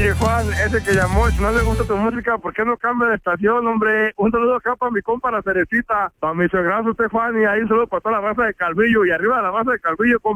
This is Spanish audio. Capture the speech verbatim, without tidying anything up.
Oye, Juan, ese que llamó, si no le gusta tu música, ¿por qué no cambia de estación, hombre? Un saludo acá para mi compa La Cerecita, para mi suegrazo usted, Juan, y ahí un saludo para toda la raza de Calvillo, y arriba de la raza de Calvillo, compa.